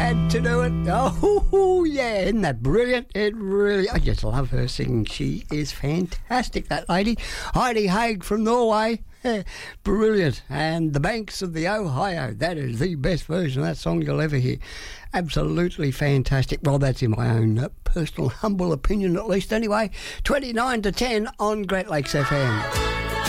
had to do it. Oh, yeah, isn't that brilliant? I just love her singing. She is fantastic, that lady. Heidi Haig from Norway. Brilliant. And The Banks of the Ohio. That is the best version of that song you'll ever hear. Absolutely fantastic. Well, that's in my own personal, humble opinion, at least. Anyway, 29 to 10 on Great Lakes FM.